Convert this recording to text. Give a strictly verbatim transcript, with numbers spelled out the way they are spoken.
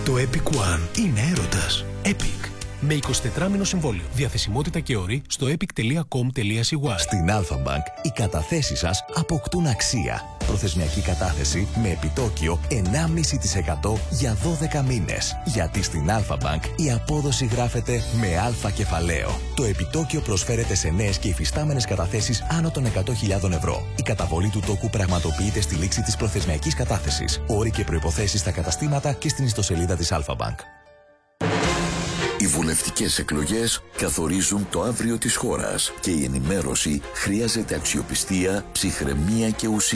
Το Epic One είναι έρωτας. Epic. Με εικοσιτετράμηνο συμβόλαιο. Διαθεσιμότητα και όροι στο epic τελεία com τελεία σι γουάι. Στην Αλφα-Bank οι καταθέσεις σας αποκτούν αξία. Προθεσμιακή κατάθεση με επιτόκιο εννιά κόμμα πέντε τοις εκατό για δώδεκα μήνες. Γιατί στην Αλφα-Bank η απόδοση γράφεται με αλφα κεφαλαίο. Το επιτόκιο προσφέρεται σε νέες και υφιστάμενες καταθέσεις άνω των εκατό χιλιάδων ευρώ. Η καταβολή του τόκου πραγματοποιείται στη λήξη της προθεσμιακής κατάθεσης. Όροι και προϋποθέσεις στα καταστήματα και στην ιστοσελίδα της Αλφα-Bank. Οι βουλευτικές εκλογές καθορίζουν το αύριο της χώρας και η ενημέρωση χρειάζεται αξιοπιστία, ψυχραιμία και ουσία.